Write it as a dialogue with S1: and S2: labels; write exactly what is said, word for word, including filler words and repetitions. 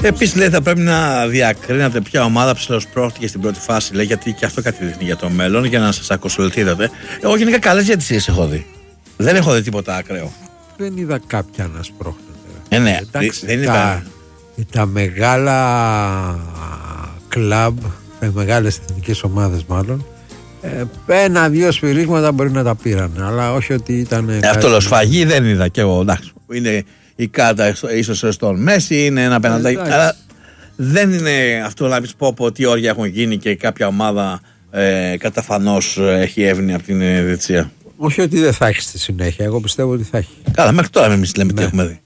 S1: Επίσης λέει θα πρέπει να διακρίνατε ποια ομάδα ψηλοσπρώχτηκε στην πρώτη φάση, λέει, γιατί και αυτό κάτι δείχνει για το μέλλον, για να σας ακολουθείτε. Εγώ γενικά καλές διαιτησίες έχω δει. Δεν έχω δει τίποτα ακραίο.
S2: Δεν είδα κάποια να σπρώχνεται.
S1: Ε, ναι,
S2: εντάξει,
S1: δεν
S2: τα, τα μεγάλα κλαμπ, οι μεγάλες εθνικές ομάδες μάλλον, ε, ένα-δυο σφυρίγματα μπορεί να τα πήραν, αλλά όχι ότι ήταν.
S1: Ε, αυτό το σφαγή δεν είδα κι εγώ. Εντάξει, είναι η κάρτα ίσως στον Μέση, είναι ένα πέναλτι. Αλλά δεν είναι αυτό να πεις πω, πω τι όρια έχουν γίνει και κάποια ομάδα ε, καταφανώς έχει έβνη από την διετησία.
S2: Όχι ότι δεν θα έχει στη συνέχεια, εγώ πιστεύω ότι θα έχει.
S1: Καλά, μέχρι τώρα εμείς λέμε
S2: ναι.
S1: τι έχουμε δει.